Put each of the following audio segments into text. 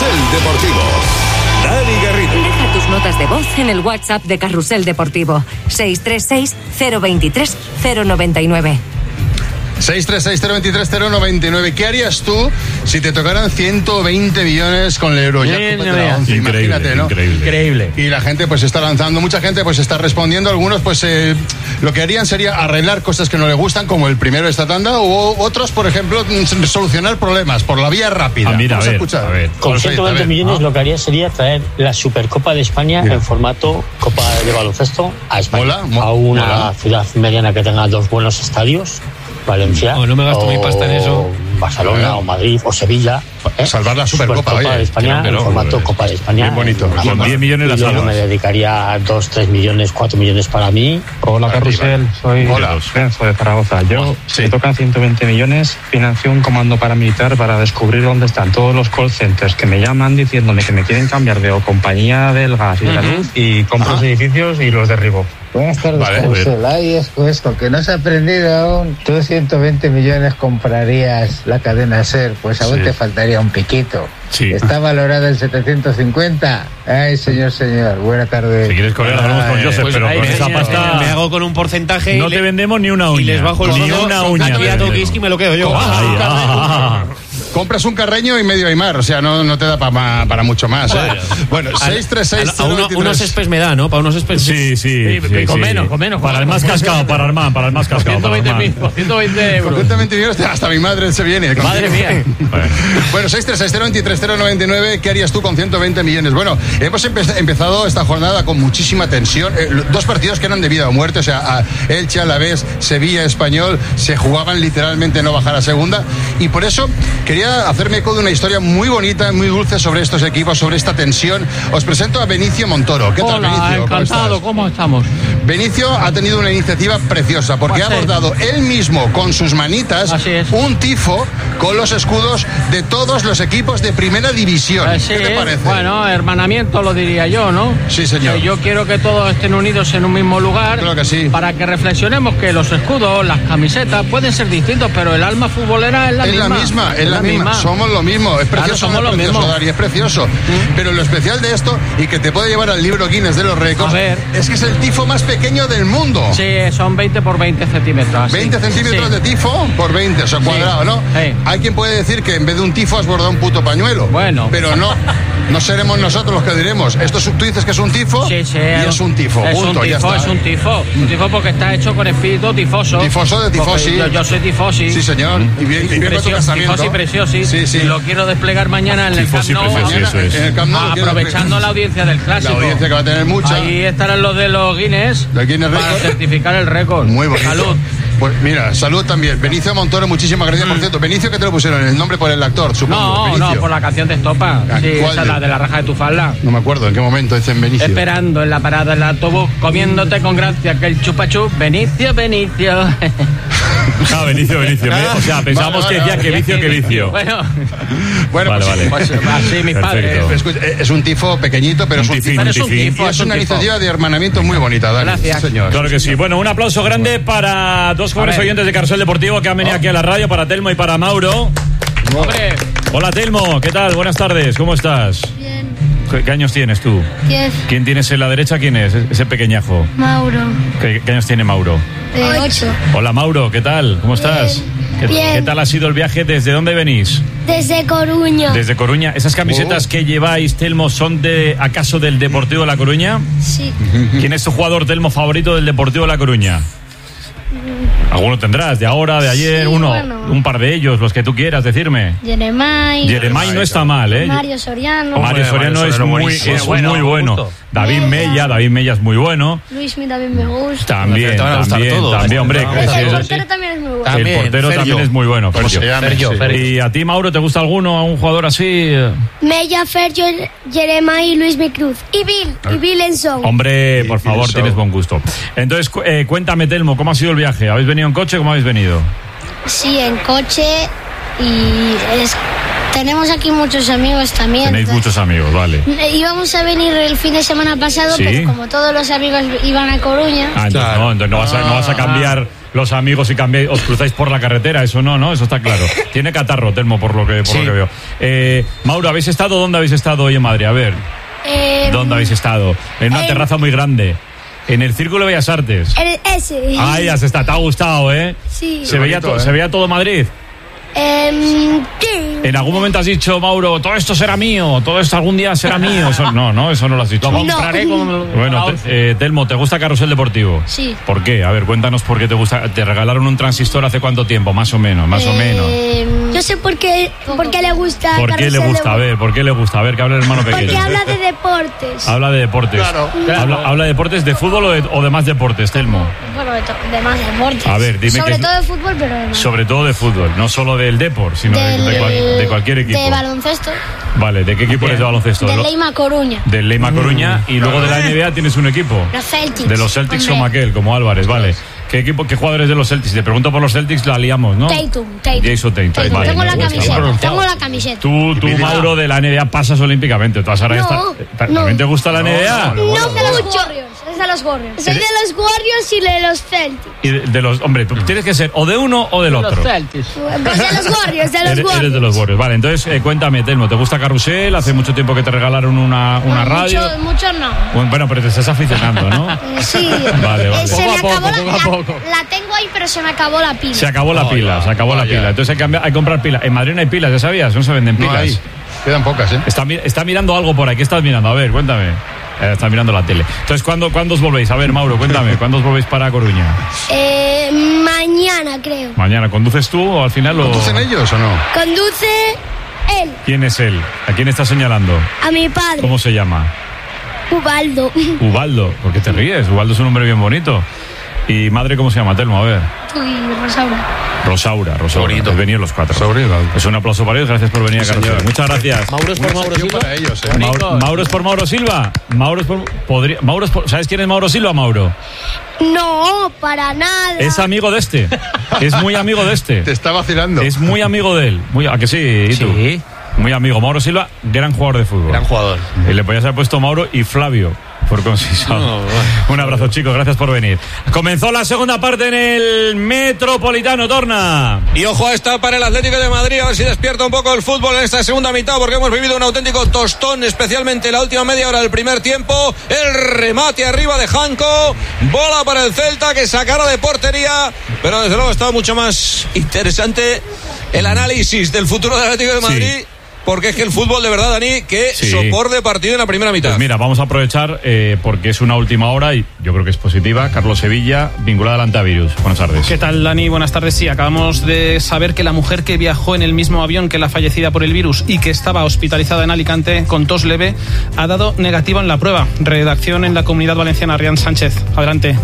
Carrusel Deportivo. Dani Garrido. Deja tus notas de voz en el WhatsApp de Carrusel Deportivo. 636-023-099. 636-023-099. ¿Qué harías tú si te tocaran 120 millones con el Eurojackpot de la 11? Imagínate, ¿no? Increíble. Y la gente pues está lanzando, mucha gente pues está respondiendo. Algunos pues lo que harían sería arreglar cosas que no le gustan, como el primero de esta tanda, o otros, por ejemplo, solucionar problemas por la vía rápida. Mira, vamos a escuchar. Con 120 millones lo que haría sería traer la Supercopa de España en formato Copa de Baloncesto a España. A una ciudad mediana que tenga 2 buenos estadios. Valencia, no me gasto mi pasta en eso. Barcelona, o Madrid, o Sevilla. Salvar la Supercopa de España, en formato Copa de España. Bien bonito. Con 10 millones las salvas. Me dedicaría 2, 3 millones, 4 millones para mí. Hola, Carrusel, soy Lorenzo de Zaragoza. Yo, si me tocan 120 millones, financio un comando paramilitar para descubrir dónde están todos los call centers que me llaman diciéndome que me quieren cambiar de compañía del gas y de la luz, y compro los edificios y los derribo. Buenas tardes, Carrusel. Ay, esto que no se ha aprendido aún. Tú 120 millones comprarías la cadena SER, pues aún te faltaría un piquito. Sí. Está valorada en 750. Ay, señor. Buena tarde. Si quieres correr, hablamos con Joseph, pues pero con esa pasta me hago con un porcentaje. No te vendemos ni una uña. Y les bajo el ni una uña. Y a Tokiski me lo quedo yo. Compras un Carreño y medio Aymar, o sea, no te da para mucho más. Bueno, 636. Unos espes me da, ¿no? Para unos espes. Sí. Con menos. Para el más cascado, para Armán, para el más cascado. 120 euros. Con 120 millones hasta mi madre se viene. Madre mía. Bueno, 636-023-099. ¿Qué harías tú con 120 millones? Bueno, hemos empezado esta jornada con muchísima tensión. 2 partidos que eran de vida o muerte, o sea, Elche, Alavés, Sevilla, Español, se jugaban literalmente no bajar a segunda. Y por eso quería hacerme eco de una historia muy bonita, muy dulce sobre estos equipos, sobre esta tensión. Os presento a Benicio Montoro. ¿Qué tal, Benicio? Encantado, ¿cómo estamos? Benicio ha tenido una iniciativa preciosa porque ha bordado él mismo con sus manitas un tifo con los escudos de todos los equipos de primera división. ¿Qué te parece? Bueno, hermanamiento lo diría yo, ¿no? Sí, señor. Yo quiero que todos estén unidos en un mismo lugar. Creo que sí. Para que reflexionemos que los escudos, las camisetas pueden ser distintos, pero el alma futbolera es la misma. Es la misma. Somos lo mismo. Es precioso, somos lo mismo. Dari, es precioso. Pero lo especial de esto, y que te puede llevar al libro Guinness de los récords, es que es el tifo más pequeño del mundo. Sí, son 20 por 20 centímetros. 20 centímetros de tifo por 20, o sea, cuadrado, ¿no? Sí. Hay quien puede decir que en vez de un tifo has bordado un puto pañuelo. Bueno. Pero no seremos nosotros los que diremos. Tú dices que es un tifo, y es un tifo. Es un tifo porque está hecho con espíritu tifoso. Tifoso de tifosi. Yo soy tifosi. Sí, señor. Y bien tifosi preciosi. Sí. Lo quiero desplegar mañana en el Camp Nou. Aprovechando la audiencia del clásico. La audiencia que va a tener mucha. Ahí estarán los de los Guinness. Para certificar el récord. Muy bonito. Salud. Pues mira, salud también. Benicio Montoro, muchísimas gracias. Por cierto, Benicio, ¿qué te lo pusieron? ¿El nombre por el actor, supongo? No, por la canción de Estopa. Sí, esa es la de la raja de tu falda. No me acuerdo en qué momento dicen Benicio. Esperando en la parada del autobús, comiéndote con gracia que el chupachup. Benicio. Benicio. O sea, pensábamos que decía que vicio. Bueno, vale. Pues así mis padres. Es un tifo pequeñito, pero es un tifo. Es una iniciativa de hermanamiento muy bonita, Dani. Gracias, señor. Claro que sí. Bueno, un aplauso grande para dos jóvenes oyentes de Carrusel Deportivo que han venido aquí a la radio, para Telmo y para Mauro. ¡Hombre! Hola, Telmo, ¿qué tal? Buenas tardes, ¿cómo estás? Bien. ¿Qué años tienes tú? 10. ¿Quién tienes en la derecha? ¿Quién es? Ese pequeñajo. Mauro. ¿Qué años tiene Mauro? 8. Hola, Mauro, ¿qué tal? ¿Cómo estás? ¿Qué tal ha sido el viaje? ¿Desde dónde venís? Desde Coruña. Desde Coruña. ¿Esas camisetas que lleváis, Telmo, son acaso del Deportivo de La Coruña? Sí. ¿Quién es tu jugador, Telmo, favorito del Deportivo de La Coruña? Alguno tendrás, de ahora, de ayer, sí, un par de ellos, los que tú quieras decirme. Jeremai no está mal, ¿eh? Mario Soriano. Mario Soriano es muy bueno. David Mella es muy bueno. Luismi también me gusta. También, hombre. El portero también es muy bueno. El portero también es muy bueno. Fergio. ¿Y a ti, Mauro, te gusta alguno, un jugador así? Mella, Fergio, Jeremai, Luismi Cruz. Y Bill Enson. Hombre, por favor, tienes buen gusto. Entonces, cuéntame, Telmo, ¿cómo ha sido el viaje? ¿Habéis venido en coche? ¿Cómo habéis venido? Sí, en coche. Y tenemos aquí muchos amigos también. Tenéis muchos amigos, vale. Íbamos a venir el fin de semana pasado, pero como todos los amigos iban a Coruña. Entonces no vas a cambiar los amigos y cambiáis, os cruzáis por la carretera, eso no, eso está claro. Tiene catarro, Telmo, por lo que veo. Mauro, ¿dónde habéis estado hoy en Madrid? A ver, ¿dónde habéis estado? En una terraza muy grande. En el Círculo de Bellas Artes. Ese. Ahí has estado, te ha gustado, ¿eh? Sí. ¿Se veía todo Madrid? Sí. ¿En algún momento has dicho, Mauro, todo esto será mío, todo esto algún día será mío? Eso no lo has dicho. Lo compraré Bueno, Telmo, ¿te gusta Carrusel Deportivo? Sí. ¿Por qué? A ver, cuéntanos por qué te gusta. ¿Te regalaron un transistor hace cuánto tiempo? Más o menos. Yo sé por qué le gusta. ¿Por qué le gusta? A ver, ¿por qué le gusta? A ver, que hable el hermano pequeño. Porque habla de deportes. Habla de deportes. Claro. ¿Habla de deportes de fútbol o de más deportes, Telmo? Bueno, de más deportes. A ver, dime sobre todo de fútbol, pero de más. Sobre todo de fútbol, no solo del Depor, sino de cualquier equipo. De baloncesto. Vale, ¿de qué equipo eres de baloncesto? Del Leima Coruña. Del Leima Coruña, y luego de la NBA tienes un equipo. Los Celtics. De los Celtics como aquel, como Álvarez, vale. ¿Qué jugadores de los Celtics? Te pregunto por los Celtics, la liamos, ¿no? Tatum. Jason Tatum. Vale, tengo la camiseta. Tú, Mauro, de la NBA pasas olímpicamente. ¿Tú ¿También te gusta la NBA? No, de los Warriors. Es de los Warriors. Soy de los Warriors y de los Celtics. Y de los... Hombre, tú tienes que ser o de uno o del otro. Los Celtics. Pues de los Warriors, Eres de los Warriors. Vale, entonces cuéntame, Telmo, ¿te gusta Carrusel? Hace mucho tiempo que te regalaron una radio. Mucho no. Bueno, pero te estás aficionando, ¿no? Sí. Vale. Se me acabó poco a poco. La tengo ahí, pero se me acabó la pila. Se acabó la pila. Entonces hay que comprar pilas. En Madrid no hay pilas, ¿ya sabías? No se venden pilas. No hay. Quedan pocas, ¿eh? Está mirando algo por ahí. ¿Qué estás mirando? A ver, cuéntame. Está mirando la tele. Entonces, ¿cuándo os volvéis? A ver, Mauro, cuéntame. ¿Cuándo os volvéis para Coruña? Mañana, creo. Mañana. ¿Conduces tú o al final ¿Conducen ellos o no? Conduce él. ¿Quién es él? ¿A quién estás señalando? A mi padre. ¿Cómo se llama? Ubaldo. Ubaldo. ¿Por qué te ríes? Ubaldo es un nombre bien bonito. ¿Y madre cómo se llama, Telmo? A ver. Rosaura. Bonito. Has venido los cuatro. Es un aplauso para ellos. Gracias por venir a Carusel. Muchas gracias. Mauro es por Mauro Silva. Para ellos, Mauro es por Mauro Silva. ¿Sabes quién es Mauro Silva, Mauro? No, para nada. Es amigo de este. Es muy amigo de este. Te está vacilando. Es muy amigo de él. ¿A que sí? ¿Y tú? Sí. Muy amigo. Mauro Silva, gran jugador de fútbol. Gran jugador. Y le podías haber puesto Mauro y Flavio. Por conciso. Un abrazo, chicos, gracias por venir. Comenzó la segunda parte en el Metropolitano, Torna. Y ojo a esta para el Atlético de Madrid, a ver si despierta un poco el fútbol en esta segunda mitad, porque hemos vivido un auténtico tostón, especialmente la última media hora del primer tiempo. El remate arriba de Janko, bola para el Celta que sacará de portería, pero desde luego está mucho más interesante el análisis del futuro del Atlético de Madrid. Sí. Porque es que el fútbol, de verdad, Dani, que sopor de partido en la primera mitad. Pues mira, vamos a aprovechar porque es una última hora y yo creo que es positiva. Carlos Sevilla, vinculada al antivirus. Buenas tardes. ¿Qué tal, Dani? Buenas tardes. Sí, acabamos de saber que la mujer que viajó en el mismo avión que la fallecida por el virus y que estaba hospitalizada en Alicante con tos leve ha dado negativo en la prueba. Redacción en la Comunidad Valenciana, Rian Sánchez. Adelante.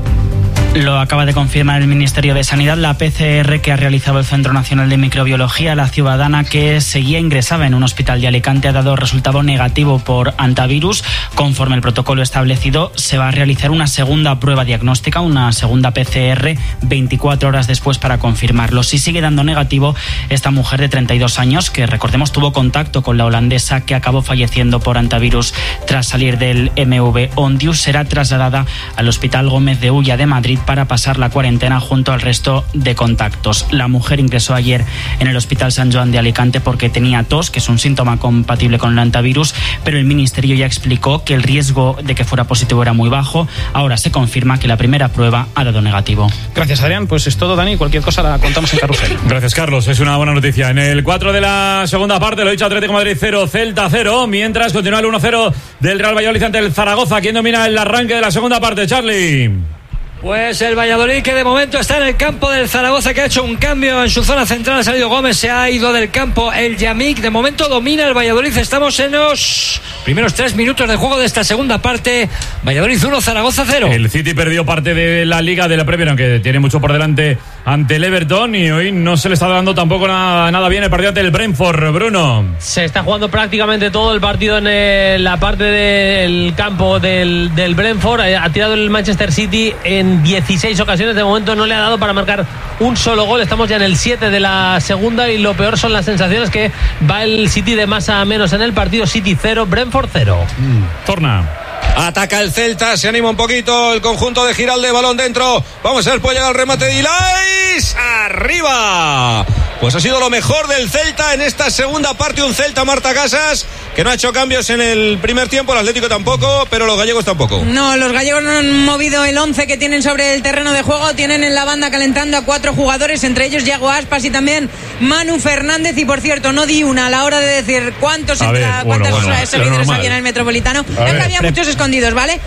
Lo acaba de confirmar el Ministerio de Sanidad. La PCR que ha realizado el Centro Nacional de Microbiología, la ciudadana que seguía ingresada en un hospital de Alicante, ha dado resultado negativo por antivirus. Conforme el protocolo establecido, se va a realizar una segunda prueba diagnóstica, una segunda PCR, 24 horas después para confirmarlo. Si sigue dando negativo, esta mujer de 32 años, que recordemos tuvo contacto con la holandesa que acabó falleciendo por antivirus tras salir del MV Ondius, será trasladada al Hospital Gómez de Ulla de Madrid para pasar la cuarentena junto al resto de contactos. La mujer ingresó ayer en el Hospital San Joan de Alicante porque tenía tos, que es un síntoma compatible con el antivirus, pero el Ministerio ya explicó que el riesgo de que fuera positivo era muy bajo. Ahora se confirma que la primera prueba ha dado negativo. Gracias, Adrián. Pues es todo, Dani. Cualquier cosa la contamos en Carrusel. Gracias, Carlos. Es una buena noticia. En el 4 de la segunda parte, lo dicho, Atlético de Madrid 0, Celta 0, mientras continúa el 1-0 del Real Valladolid ante el Zaragoza. ¿Quién domina el arranque de la segunda parte, Charlie? Pues el Valladolid, que de momento está en el campo del Zaragoza, que ha hecho un cambio en su zona central. Ha salido Gómez, se ha ido del campo el Yamik. De momento domina el Valladolid. Estamos en los primeros 3 minutos de juego de esta segunda parte. Valladolid 1, Zaragoza 0. El City perdió parte de la Liga de la Premier, aunque tiene mucho por delante ante el Everton, y hoy no se le está dando tampoco nada bien el partido ante el Brentford. Bruno. Se está jugando prácticamente todo el partido en la parte del campo del Brentford. Ha tirado el Manchester City en 16 ocasiones. De momento no le ha dado para marcar un solo gol. Estamos ya en el 7 de la segunda y lo peor son las sensaciones, que va el City de más a menos en el partido. City 0, Brentford 0. Torna. Ataca el Celta, se anima un poquito el conjunto de Giralde, balón dentro. Vamos a ver, puede llegar el remate de Ilais. ¡Arriba! Pues ha sido lo mejor del Celta en esta segunda parte. Un Celta, Marta Casas, que no ha hecho cambios en el primer tiempo. El Atlético tampoco, pero los gallegos tampoco. No, los gallegos no han movido el 11 que tienen sobre el terreno de juego. Tienen en la banda calentando a 4 jugadores, entre ellos Yago Aspas y también Manu Fernández. Y por cierto, no di una a la hora de decir cuántas seguidores había en el Metropolitano. Es que había muchos escondidos, ¿vale?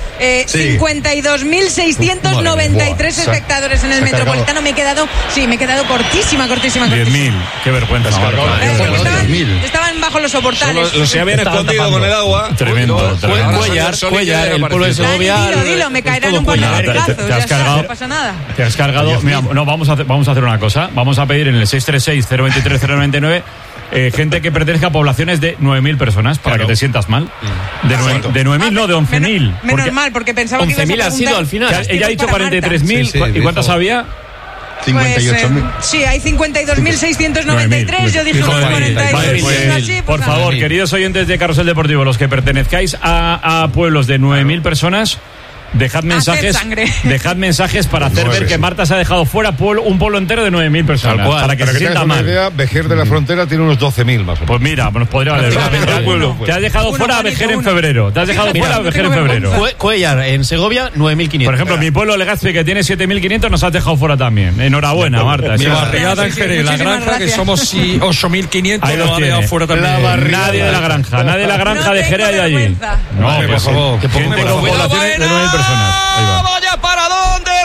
52.693 espectadores en el Metropolitano. Me he quedado cortísima. 10.000, qué vergüenza. Estaban bajo los soportales. Se habían escondido con el agua. Tremendo. Cuellar, el pueblo de Segovia. Dilo, me caerán un par de vergazos. No pasa nada. Te has cargado. Mira, no, vamos a hacer una cosa. Vamos a pedir en el 636-023-099 gente que pertenezca a poblaciones de 9.000 personas para que te sientas mal. De 9.000, no, de 11.000. Menos mal, porque pensaba que ibas a preguntar. 11.000 ha sido al final. Ella ha dicho 43.000. ¿Y cuántas había? 58.000. Sí, hay 52.693. Yo dije 46. Por favor, queridos oyentes de Carrusel Deportivo, los que pertenezcáis a pueblos de 9.000 personas, dejad mensajes para hacer ver que Marta se ha dejado fuera un pueblo entero de 9.000 personas. Para que se sienta mal. Vejer de la Frontera tiene unos 12.000 más o menos. Pues mira, nos podría valer. Te has dejado fuera a Vejer en febrero. Cuellar, en Segovia, 9.500. Por ejemplo, mi pueblo Legazpi, que tiene 7.500, nos has dejado fuera también. Enhorabuena, Marta. Mi barriada en Jerez, la granja, que somos 8.000.500, nos ha dejado fuera también. Nadie de la granja de Jerez hay allí. No, por favor. Gente con poblaciones de 9.000 personas. Vaya paradón de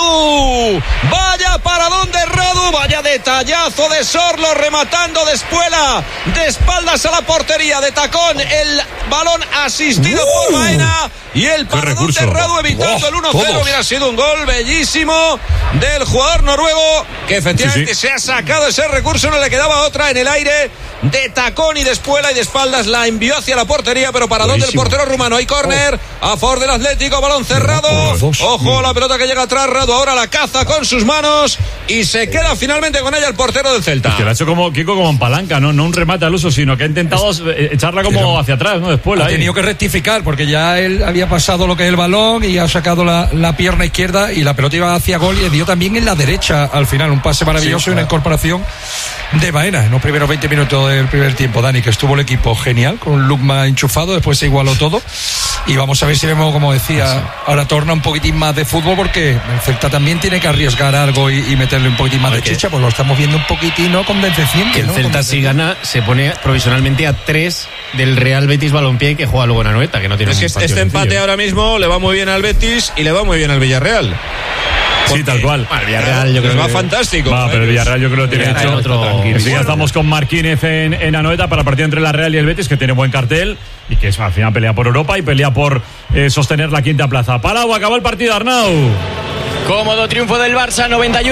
Radu, vaya detallazo de Sorlo rematando de espuela, de espaldas a la portería, de tacón, el balón asistido por Baena y el paradón de Radu evitando el 1-0. Hubiera sido un gol bellísimo del jugador noruego, que efectivamente se ha sacado ese recurso, no le quedaba otra, en el aire, de tacón y de espuela y de espaldas la envió hacia la portería, pero paradón del portero rumano. Hay córner a favor del Atlético, balón cerrado. Ojo, la pelota que llega atrás, Radu ahora la caza con sus manos y se queda finalmente con ella el portero del Celta. Es que la ha hecho como Kiko, como en palanca, no un remate al uso, sino que ha intentado echarla como hacia atrás, ¿no? Después ha tenido que rectificar porque ya él había pasado lo que es el balón y ha sacado la pierna izquierda y la pelota iba hacia gol y dio también en la derecha al final. Un pase maravilloso y una incorporación de Baena en los primeros 20 minutos del primer tiempo, Dani, que estuvo el equipo genial, con un Lukman enchufado, después se igualó todo y vamos a ver si vemos, como decía, ahora torna un poquitín más de fútbol, porque el Celta también tiene que arriesgar algo y meterle un poquitín más de chicha, pues lo estamos viendo un poquitín, ¿no? Convenciente. El Celta, si gana, se pone provisionalmente a 3 del Real Betis Balompié, que juega luego en Anoeta, que no tiene. Es que este empate ahora mismo le va muy bien al Betis y le va muy bien al Villarreal. Sí, tal cual. El Villarreal yo creo que va fantástico. Pero el Villarreal yo creo que lo tiene hecho. Así que estamos con Marquínez en Anoeta para el partido entre la Real y el Betis, que tiene buen cartel y que al final pelea por Europa y pelea por sostener la quinta plaza. Parado, acabó el partido, Arnau. Cómodo triunfo del Barça,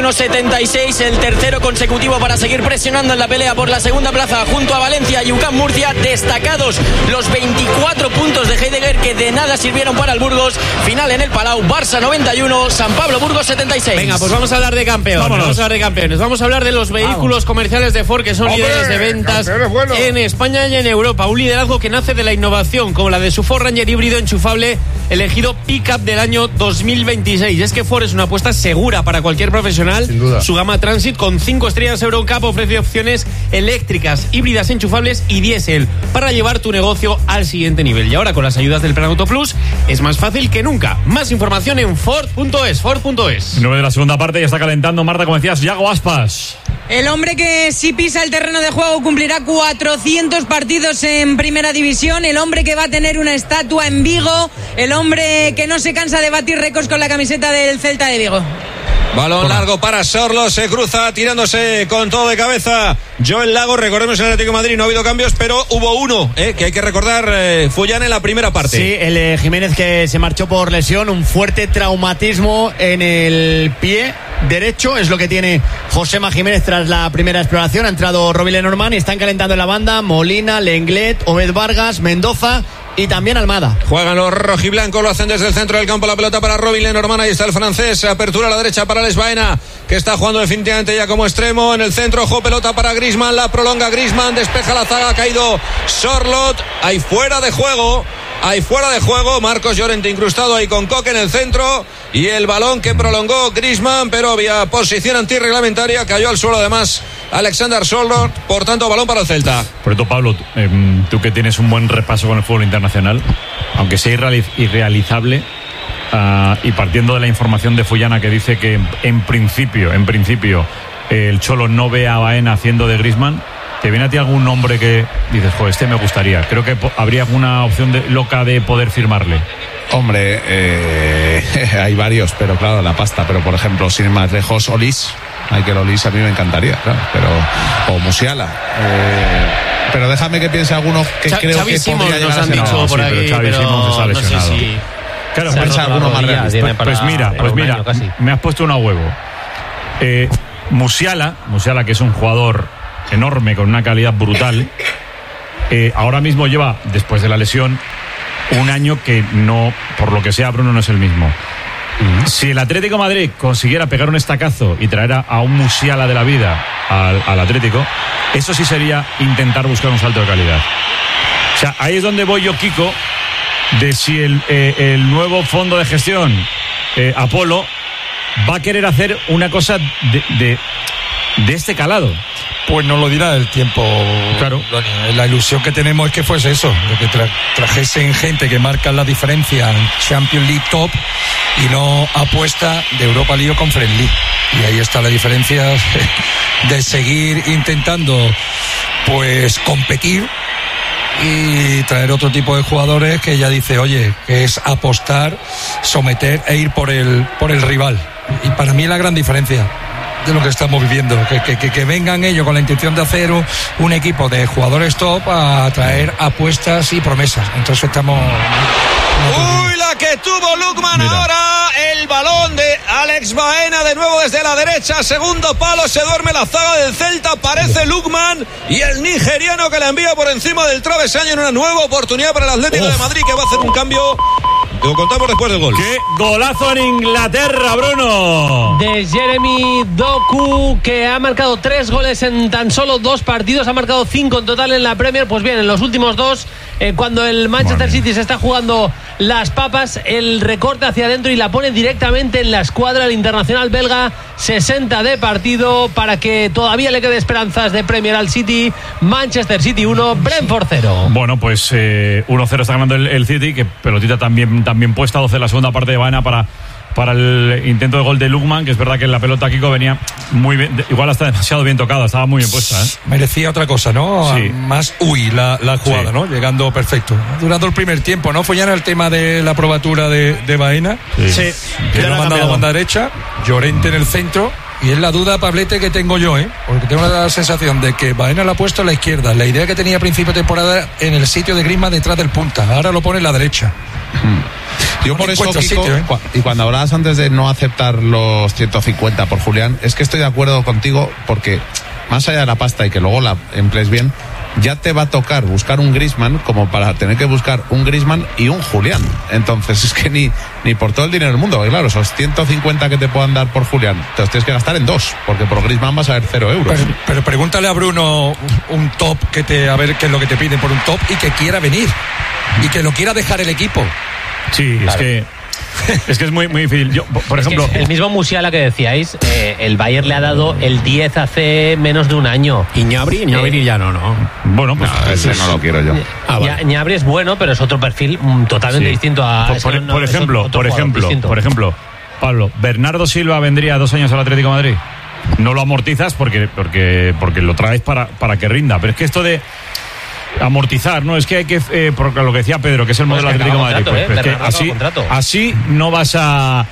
91-76, el tercero consecutivo para seguir presionando en la pelea por la segunda plaza junto a Valencia y UCAM Murcia. Destacados los 24 puntos de Heidegger, que de nada sirvieron para el Burgos. Final en el Palau, Barça 91, San Pablo Burgos 76. Venga, pues vamos a hablar de campeones. Vamos a hablar de los vehículos comerciales de Ford, que son líderes de ventas en España y en Europa. Un liderazgo que nace de la innovación, como la de su Ford Ranger híbrido enchufable, elegido Pickup del año 2026. Es que Ford es una apuesta segura para cualquier profesional. Sin duda. Su gama Transit con 5 estrellas Euroncap ofrece opciones eléctricas, híbridas enchufables y diésel para llevar tu negocio al siguiente nivel. Y ahora, con las ayudas del Plan Auto Plus, es más fácil que nunca. Más información en Ford.es. 9 de la segunda parte, ya está calentando, Marta, como decías, Yago Aspas. El hombre que, si pisa el terreno de juego, cumplirá 400 partidos en Primera División. El hombre que va a tener una estatua en Vigo. El hombre que no se cansa de batir récords con la camiseta del Celta de Vigo. Balón largo para Sorlo, se cruza tirándose con todo de cabeza Joel Lago. Recordemos, en el Atlético de Madrid no ha habido cambios, pero hubo uno que hay que recordar, Fullán, en la primera parte. Sí, el Jiménez, que se marchó por lesión, un fuerte traumatismo en el pie derecho, es lo que tiene Josema Jiménez tras la primera exploración. Ha entrado Robin Lenormand y están calentando en la banda Molina, Lenglet, Obed Vargas, Mendoza y también Almada. Juegan los rojiblancos, lo hacen desde el centro del campo, la pelota para Robin Lenormand, ahí está el francés, apertura a la derecha para Alex Baena, que está jugando definitivamente ya como extremo. En el centro, ojo, pelota para Griezmann, la prolonga Griezmann, despeja la zaga, ha caído Sorlot, ahí fuera de juego. hay fuera de juego. Marcos Llorente incrustado ahí con Coque en el centro y el balón que prolongó Griezmann, pero había posición antirreglamentaria, cayó al suelo además Alexander Sørloth, por tanto balón para el Celta. Por eso, Pablo, tú que tienes un buen repaso con el fútbol internacional, aunque sea irrealizable, y partiendo de la información de Fullana que dice que en principio el Cholo no ve a Baena haciendo de Griezmann, ¿te viene a ti algún nombre que dices, joder, este me gustaría? Creo que habría alguna opción loca de poder firmarle. Hombre, hay varios, pero claro, la pasta. Pero por ejemplo, sin ir más lejos, Michael Olise a mí me encantaría, claro, o Musiala. Pero déjame que piense alguno que creo Xavi que Simons podría nos llegar han a ser. dicho por aquí, pero Xavi Simons está lesionado. No sé si... Claro, piensa alguno más realista. Pues mira, me has puesto una huevo. Musiala, que es un jugador enorme con una calidad brutal, ahora mismo lleva, después de la lesión, un año que no, por lo que sea, Bruno, no es el mismo. Si el Atlético de Madrid consiguiera pegar un estacazo y traer a un Musiala de la vida al Atlético, eso sí sería intentar buscar un salto de calidad. O sea, ahí es donde voy yo, Kiko, de si el nuevo fondo de gestión, Apolo, va a querer hacer una cosa de este calado. Pues no lo dirá el tiempo. Claro. La ilusión que tenemos es que fuese eso, de que trajesen gente que marca la diferencia en Champions League top y no apuesta de Europa League o Conference League. Y ahí está la diferencia de seguir intentando pues competir y traer otro tipo de jugadores que ya dice, oye, que es apostar, someter e ir por el rival. Y para mí es la gran diferencia de lo que estamos viviendo, que vengan ellos con la intención de hacer un equipo de jugadores top a traer apuestas y promesas. Entonces estamos... Uy, la que tuvo Lukman ahora, el balón de Alex Baena de nuevo desde la derecha, segundo palo, se duerme la zaga del Celta, aparece Lukman y el nigeriano que la envía por encima del travesaño en una nueva oportunidad para el Atlético de Madrid, que va a hacer un cambio. Lo contamos después del gol. ¡Qué golazo en Inglaterra, Bruno! De Jeremy Doku, que ha marcado 3 goles en tan solo 2 partidos, ha marcado 5 en total en la Premier. Pues bien, en los últimos 2, cuando el Manchester City se está jugando las papas, el recorte hacia adentro y la pone directamente en la escuadra. El internacional belga, 60 de partido, para que todavía le quede esperanzas de Premier al City. Manchester City 1, Brentford 0. Bueno, pues 1-0 está ganando el City, que pelotita también puesta, 12 en la segunda parte de Baena para el intento de gol de Lukman, que es verdad que la pelota, Kiko, venía muy bien, igual hasta demasiado bien tocada, estaba muy bien puesta. Merecía otra cosa, ¿no? Sí. Más la jugada, sí, ¿no? Llegando perfecto. Durando el primer tiempo, ¿no? Fue ya el tema de la probatura de Baena. Sí. Que lo ha mandado a banda derecha, Llorente en el centro. Y es la duda, Pablete, que tengo yo, porque tengo la sensación de que Baena lo ha puesto a la izquierda. La idea que tenía a principio de temporada en el sitio de Griezmann detrás del punta. Ahora lo pone en la derecha. Yo por eso, Kiko, y cuando hablabas antes de no aceptar los 150 por Julián, es que estoy de acuerdo contigo, porque más allá de la pasta y que luego la emplees bien, ya te va a tocar buscar un Griezmann como para tener que buscar un Griezmann y un Julián. Entonces es que ni por todo el dinero del mundo, porque claro, esos 150 que te puedan dar por Julián te los tienes que gastar en 2, porque por Griezmann vas a ver 0 euros. Pero pregúntale a Bruno un top a ver qué es lo que te piden por un top y que quiera venir y que lo quiera dejar el equipo. Sí, claro. Es que es muy, muy difícil. Yo, por ejemplo, el mismo Musiala que decías, el Bayern le ha dado el 10 hace menos de un año. ¿Y Gnabry ya no? Bueno, pues no, ese no lo quiero yo. Gnabry es bueno, pero es otro perfil totalmente distinto a... Por ejemplo, Pablo, Bernardo Silva vendría 2 años al Atlético de Madrid. No lo amortizas porque lo traes para que rinda. Pero es que esto de amortizar, ¿no? Es que hay que, por lo que decía Pedro, que es el modelo Atlético de Madrid, pues que así no vas a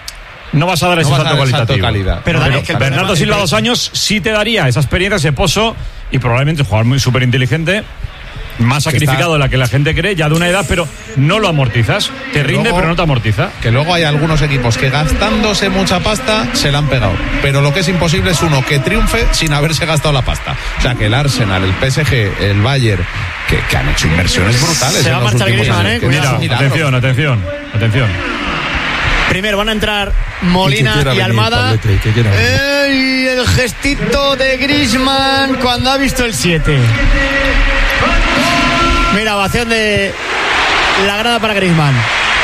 dar ese salto cualitativo. Pero Bernardo Silva 2 años sí te daría esa experiencia, ese pozo, y probablemente un jugador muy súper inteligente, más sacrificado de la que la gente cree, ya de una edad, pero no lo amortizas. Te rinde, pero no te amortiza. Que luego hay algunos equipos que gastándose mucha pasta se la han pegado, pero lo que es imposible es uno que triunfe sin haberse gastado la pasta. O sea, que el Arsenal, el PSG, el Bayern, que han hecho inversiones brutales. Se va a marchar Griezmann, Mira, atención. Primero van a entrar Molina y Almada. Y el gestito de Griezmann cuando ha visto el 7. Mira, ovación de la grada para Griezmann.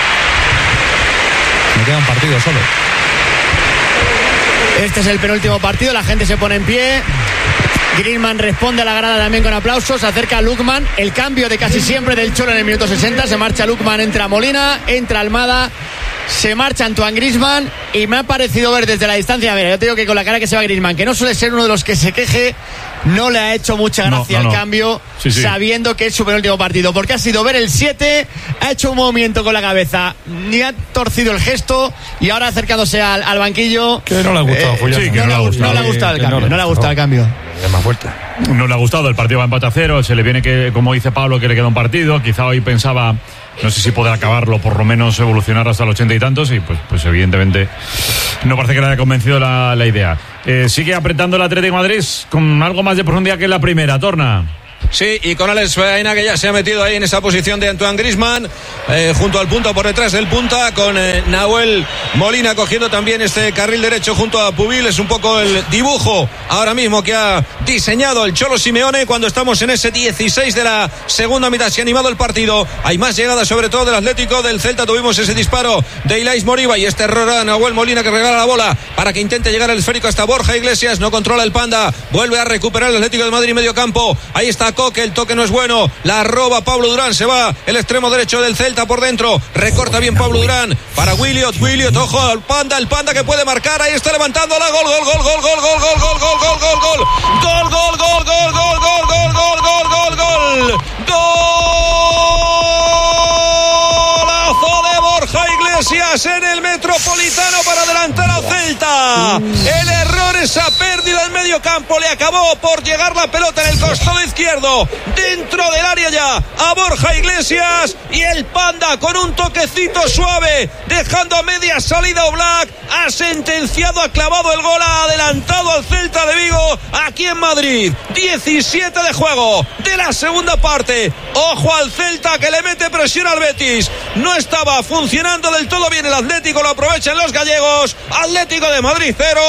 Me queda un partido solo. Este es el penúltimo partido, la gente se pone en pie. Griezmann responde a la grada también con aplausos. Se acerca Lukman, el cambio de casi siempre del Cholo en el minuto 60. Se marcha Lukman, entra Molina, entra Almada, se marcha Antoine Griezmann. Y me ha parecido ver desde la distancia, mira, yo te digo que con la cara que se va Griezmann, que no suele ser uno de los que se queje, no le ha hecho mucha gracia el cambio, sabiendo que es su penúltimo partido, porque ha sido ver el 7, ha hecho un movimiento con la cabeza, ni ha torcido el gesto, y ahora acercándose al banquillo. Que no le ha gustado, no le ha gustado el cambio, no le ha gustado el cambio. Es más fuerte. No le ha gustado, el partido va empate a 0, se le viene que, como dice Pablo, que le queda un partido, quizá hoy pensaba, no sé si poder acabarlo, por lo menos evolucionar hasta los 80 y tantos, y pues evidentemente no parece que le haya convencido la idea. Sigue apretando el Atlético de Madrid con algo más de profundidad que en la primera, Torna. Sí, y con Alex Baena, que ya se ha metido ahí en esa posición de Antoine Griezmann, junto al punta, por detrás del punta, con Nahuel Molina cogiendo también este carril derecho junto a Pubil. Es un poco el dibujo ahora mismo que ha diseñado el Cholo Simeone cuando estamos en ese 16 de la segunda mitad. Se ha animado el partido, hay más llegadas sobre todo del Atlético. Del Celta tuvimos ese disparo de Ilais Moriba y este error a Nahuel Molina, que regala la bola para que intente llegar al esférico hasta Borja Iglesias. No controla el Panda, vuelve a recuperar el Atlético de Madrid medio campo. Ahí está Coque, el toque no es bueno, la roba Pablo Durán, se va el extremo derecho del Celta por dentro, recorta bien Pablo Durán para Williot, ojo al Panda, el Panda que puede marcar, ahí está levantando la gol, de Borja Iglesias en el Metropolitano para adelantar al Celta. El error, esa pérdida en medio campo, le acabó por llegar la pelota en el costado izquierdo, dentro del área ya, a Borja Iglesias, y el Panda con un toquecito suave, dejando a media salida Oblak, ha sentenciado, ha clavado el gol, ha adelantado al Celta de Vigo aquí en Madrid. 17 de juego de la segunda parte. Ojo al Celta, que le mete presión al Betis. No estaba funcionando del todo bien el Atlético, lo aprovechan los gallegos. Atlético de Madrid 0,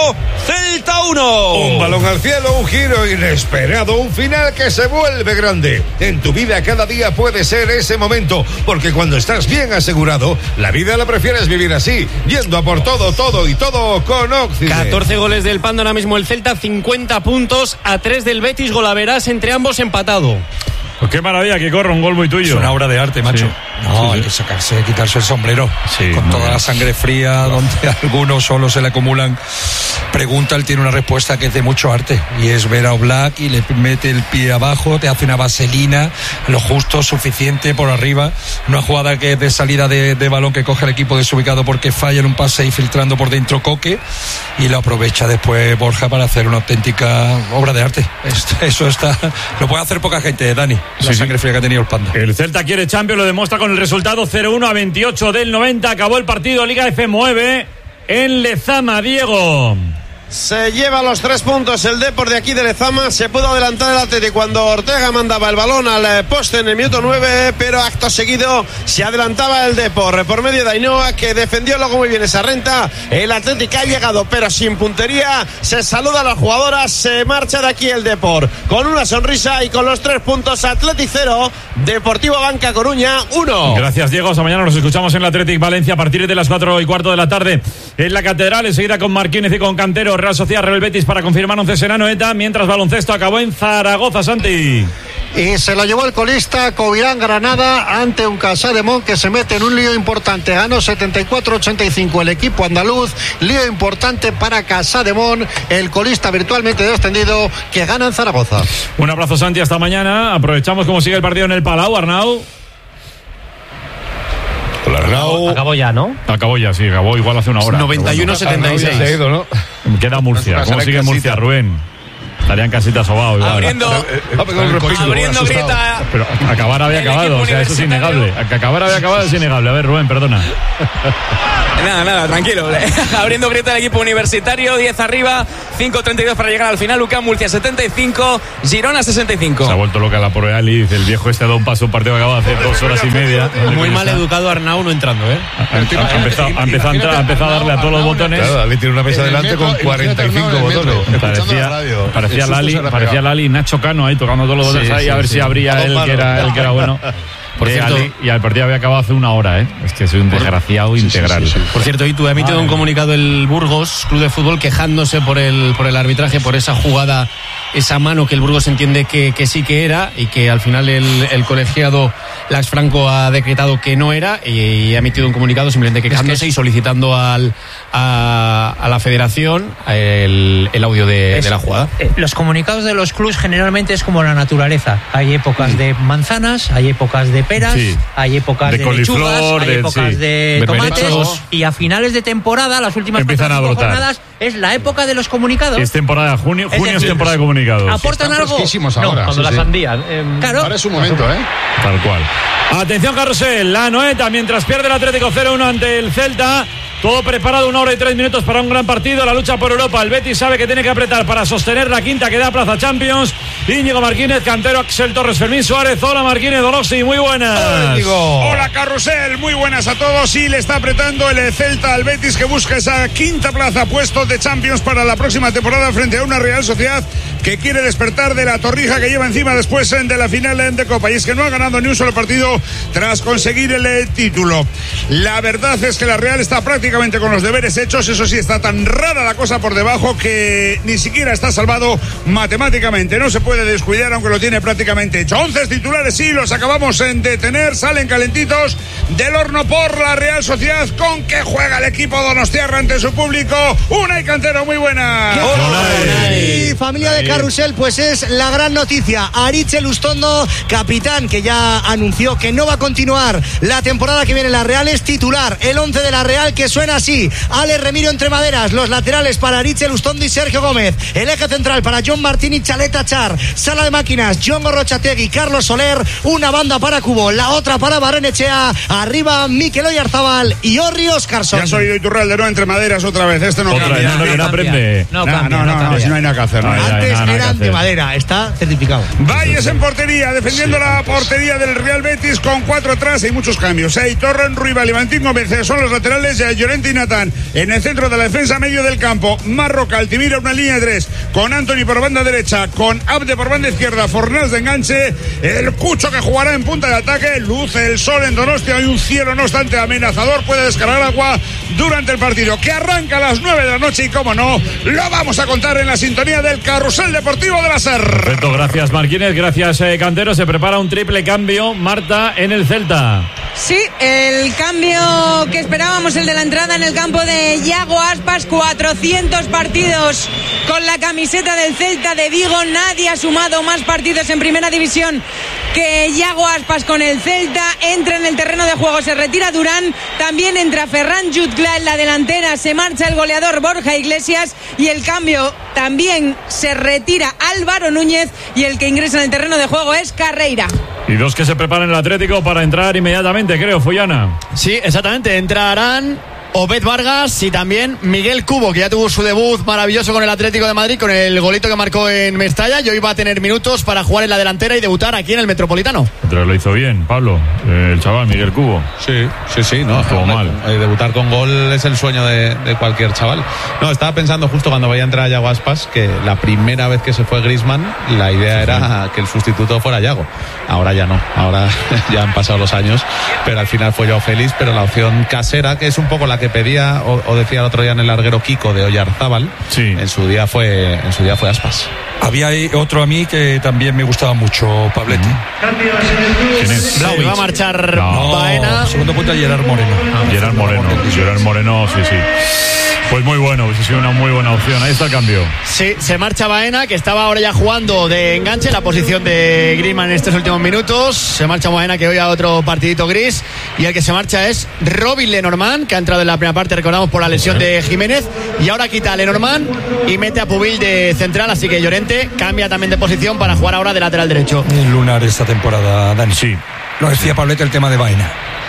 Celta 1. Un balón al cielo, un giro inesperado, un final que se vuelve grande. En tu vida cada día puede ser ese momento, porque cuando estás bien asegurado, la vida la prefieres vivir así, yendo a por todo con Occident. 14 goles del Panda ahora mismo el Celta, 50 puntos a 3 del Betis, golaveras entre ambos empatado. Pues qué maravilla que corra un gol muy tuyo. Es una obra de arte, macho. Sí. No, hay que quitarse el sombrero. Sí, con toda la sangre fría, donde a algunos solo se le acumulan. Pregunta, él tiene una respuesta que es de mucho arte. Y es ver a Oblak y le mete el pie abajo, te hace una vaselina, lo justo, suficiente por arriba. Una jugada que es de salida de balón que coge el equipo desubicado porque falla en un pase y filtrando por dentro Coque. Y lo aprovecha después Borja para hacer una auténtica obra de arte. Eso lo puede hacer poca gente, Dani. La sangre fría que ha tenido el Panda. El Celta quiere Champions, lo demuestra con el resultado 0-1 a 28 del 90. Acabó el partido, Liga F9 en Lezama, Diego. Se lleva los 3 puntos el Depor de aquí de Lezama. Se pudo adelantar el Atleti cuando Ortega mandaba el balón al poste en el minuto 9, pero acto seguido se adelantaba el Depor por medio de Ainhoa, que defendió luego muy bien esa renta. El Atleti ha llegado pero sin puntería. Se saluda a las jugadoras, se marcha de aquí el Depor con una sonrisa y con los 3 puntos. Atleti 0, Deportivo Banca Coruña 1. Gracias, Diego. Hasta mañana, nos escuchamos en el Athletic Valencia a partir de las 4:15 de la tarde en la Catedral, enseguida con Marquínez y con Cantero. Real Sociedad, Real Betis para confirmar 11 Serano ETA, mientras baloncesto acabó en Zaragoza, Santi. Y se lo llevó el colista Covirán Granada ante un Casademont que se mete en un lío importante. Ganó 74-85 el equipo andaluz. Lío importante para Casademont, el colista virtualmente descendido, que gana en Zaragoza. Un abrazo, Santi, hasta mañana. Aprovechamos cómo sigue el partido en el Palau, Arnau. Hola, Arnau. Acabó ya, ¿no? Acabó ya, sí, acabó igual hace una hora. 91-76. ¿no? Queda Murcia. ¿Cómo sigue Murcia, Rubén? Estarían casita sobao igual. Abriendo grieta. Pero acabar había acabado, o sea, eso es innegable. Que acabar había acabado es innegable. A ver, Rubén, perdona. Nada, tranquilo. Abriendo grieta el equipo universitario, 10 arriba, 5:32 para llegar al final. UCAM Murcia 75, Girona 65. Se ha vuelto loca la Proreal, el viejo este ha dado un paso, un partido que acaba hace 2 horas y media. Muy mal educado Arnau no entrando, ¿eh? Ha empezado a darle a todos los botones. Claro, le tiene una mesa delante con 45 botones. Parecía Lali, Nacho Cano ahí tocando todos los botones ahí, a ver si abría él que era bueno. Por cierto, y el partido había acabado hace una hora, ¿eh? Es que soy un desgraciado integral. Sí. Por cierto, Itu ha emitido un comunicado el Burgos Club de Fútbol quejándose por el arbitraje, por esa jugada, esa mano que el Burgos entiende que sí que era y que al final el colegiado Lax Franco ha decretado que no era, y ha emitido un comunicado simplemente quejándose y solicitando a la federación el audio de la jugada. Los comunicados de los clubs generalmente es como la naturaleza. Hay épocas de manzanas, hay épocas de peras, hay épocas de lechugas, hay épocas de tomates, y a finales de temporada, las últimas 4 o 5 jornadas, es la época de los comunicados. Es temporada, junio es temporada de comunicados. ¿Aportan algo? Ahora, cuando la sandía. Claro. Ahora es su momento, ¿eh? Tal cual. Atención, Carrusel, la Noeta, mientras pierde el Atlético 0-1 ante el Celta. Todo preparado, 1 hora y 3 minutos para un gran partido, la lucha por Europa. El Betis sabe que tiene que apretar para sostener la quinta que da plaza Champions. Íñigo Martínez, Cantero, Axel Torres, Fermín Suárez. Hola Martínez, Donosti, muy buenas. Hola Carrusel, muy buenas a todos. Sí, le está apretando el Celta al Betis, que busca esa quinta plaza, puestos de Champions para la próxima temporada, frente a una Real Sociedad que quiere despertar de la torrija que lleva encima después de la final de Copa. Y es que no ha ganado ni un solo partido tras conseguir el título. La verdad es que la Real está prácticamente con los deberes hechos. Eso sí, está tan rara la cosa por debajo que ni siquiera está salvado matemáticamente. No se puede descuidar, aunque lo tiene prácticamente hecho. 11 titulares, sí, los acabamos de tener. Salen calentitos del horno por la Real Sociedad. ¿Con qué juega el equipo donostiarra ante su público? Unai Cantero, muy buena. Y familia de Carrusel, pues es la gran noticia. Aritz Elustondo, capitán, que ya anunció que no va a continuar la temporada que viene en la Real, es titular. El 11 de la Real, que suena así: Ale Remiro entre maderas, los laterales para Aritz Elustondo y Sergio Gómez, el eje central para John Martín y Chaleta Char, sala de máquinas John Gorrochategui, Carlos Soler, una banda para Cubo, la otra para Barrenechea, arriba Mikel Oyarzábal y Orri Óscarson. Ya has oído Iturralde, ¿no? Entre maderas otra vez, este no cambia. No aprende. No, si no hay nada que hacer. Antes eran de madera, está certificado. Valles en portería, defendiendo la portería del Real Betis con 4 atrás y muchos cambios. Torren, Ruibal y Valentín Gómez son los laterales, Llorente y Natán. En el centro de la defensa, medio del campo, Marroca, Altimira, una línea de 3, con Anthony por banda derecha, con Abde por banda izquierda, Fornals de enganche, el Cucho que jugará en punta de ataque. Luce el sol en Donostia, hay un cielo no obstante amenazador, puede descargar agua durante el partido, que arranca a las 9 de la noche, y como no, lo vamos a contar en la sintonía del Carrusel Deportivo de la SER. Perfecto, gracias Martínez, gracias Cantero. Se prepara un triple cambio, Marta, en el Celta. Sí, el cambio que esperábamos, el de la entrada en el campo de Iago Aspas. 400 partidos con la camiseta del Celta de Vigo. Nadie ha sumado más partidos en primera división que Iago Aspas con el Celta. Entra en el terreno de juego, se retira Durán, también entra Ferran Jutgla en la delantera, se marcha el goleador Borja Iglesias, y el cambio también se retira Álvaro Núñez, y el que ingresa en el terreno de juego es Carreira. Y dos que se preparan el Atlético para entrar inmediatamente, creo, Follana. Sí, exactamente, entrarán Obed Vargas y también Miguel Cubo, que ya tuvo su debut maravilloso con el Atlético de Madrid, con el golito que marcó en Mestalla, y hoy va a tener minutos para jugar en la delantera y debutar aquí en el Metropolitano. Pero lo hizo bien, Pablo, el chaval Miguel Cubo. Sí, no estuvo mal. Debutar con gol es el sueño de cualquier chaval. No, estaba pensando justo cuando vaya a entrar a Iago Aspas que la primera vez que se fue Griezmann, la idea era que el sustituto fuera Iago. Ahora ya no, ahora ya han pasado los años, pero al final fue Joao Félix, pero la opción casera, que es un poco la que pedía o decía el otro día en el larguero Kiko de Oyarzábal, en su día fue Aspas. Había otro a mí que también me gustaba mucho, Pabletti. ¿Quién es? Va a marchar Baena. Segundo punto a Gerard Moreno. Gerard Moreno, sí. Pues muy bueno, ha sido una muy buena opción. Ahí está el cambio. Sí, se marcha Baena, que estaba ahora ya jugando de enganche en la posición de Griezmann en estos últimos minutos. Se marcha Baena, que hoy a otro partidito gris. Y el que se marcha es Robin Lenormand, que ha entrado en la primera parte, recordamos, por la lesión de Jiménez. Y ahora quita a Lenormand y mete a Pubil de central. Así que Llorente cambia también de posición para jugar ahora de lateral derecho. El lunar esta temporada, Dani. Sí. Lo decía Pablete, el tema de Baena.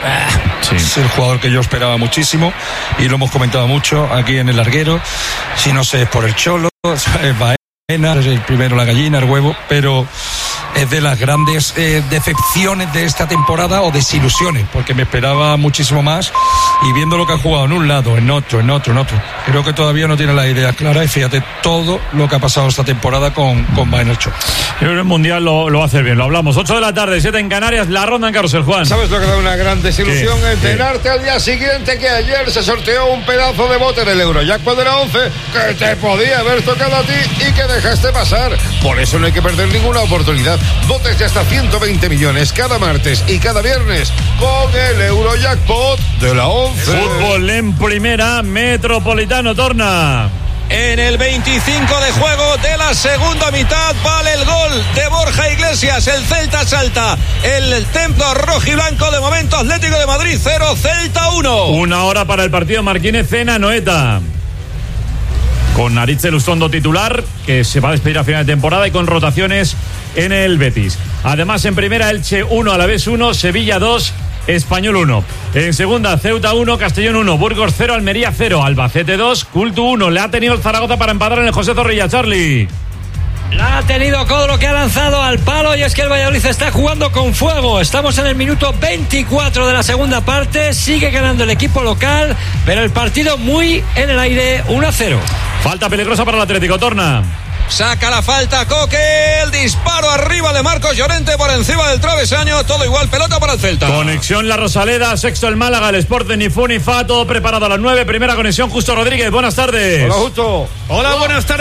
Es el jugador que yo esperaba muchísimo y lo hemos comentado mucho aquí en el larguero. Si no sé, es por el Cholo, es Baena, es el primero la gallina, el huevo, pero es de las grandes decepciones de esta temporada o desilusiones, porque me esperaba muchísimo más y viendo lo que ha jugado en un lado, en otro, creo que todavía no tiene la idea clara y fíjate todo lo que ha pasado esta temporada con Bayern. Yo creo que el Mundial lo va a hacer bien, lo hablamos. 8 de la tarde, 7 en Canarias, la ronda en Carrusel, Juan. ¿Sabes lo que da una gran desilusión? Enterarte al día siguiente que ayer se sorteó un pedazo de bote del Eurojackpot de la 11 que te podía haber tocado a ti y que dejaste pasar. Por eso no hay que perder ninguna oportunidad. Botes de hasta 120 millones cada martes y cada viernes con el Eurojackpot de la 11. Fútbol en primera, Metropolitano torna. En el 25 de juego de la segunda mitad vale el gol de Borja Iglesias. El Celta salta. El templo rojiblanco, de momento Atlético de Madrid 0, Celta 1. 1 hora para el partido Martínez en Anoeta. Con Aritz Lustondo titular, que se va a despedir a final de temporada, y con rotaciones en el Betis. Además, en primera, Elche 1, Alavés 1, Sevilla 2, Español 1. En segunda, Ceuta 1, Castellón 1, Burgos 0, Almería 0, Albacete 2, Cultu 1. Le ha tenido el Zaragoza para empatar en el José Zorrilla, Charlie. La ha tenido Codro, que ha lanzado al palo, y es que el Valladolid está jugando con fuego. Estamos en el minuto 24 de la segunda parte, sigue ganando el equipo local, pero el partido muy en el aire, 1-0. Falta peligrosa para el Atlético, torna. Saca la falta Coque, el disparo arriba de Marcos Llorente por encima del travesaño, todo igual, pelota para el Celta. Conexión La Rosaleda, sexto el Málaga, el Sporting ni fu ni fa, todo preparado a las 9, primera conexión Justo Rodríguez, buenas tardes. Hola Justo. Hola, buenas tardes.